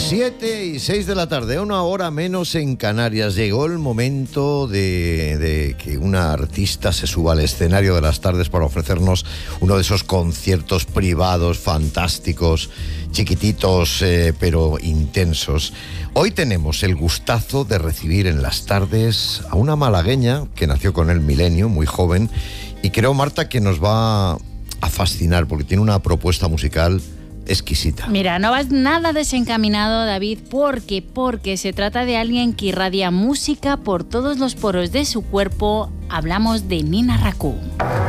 7:06 de la tarde, una hora menos en Canarias. Llegó el momento de que una artista se suba al escenario de las tardes para ofrecernos uno de esos conciertos privados, fantásticos, chiquititos, pero intensos. Hoy tenemos el gustazo de recibir en las tardes a una malagueña que nació con el milenio, muy joven, y creo, Marta, que nos va a fascinar porque tiene una propuesta musical exquisita. Mira, no vas nada desencaminado, David, porque se trata de alguien que irradia música por todos los poros de su cuerpo. Hablamos de Nina Racú.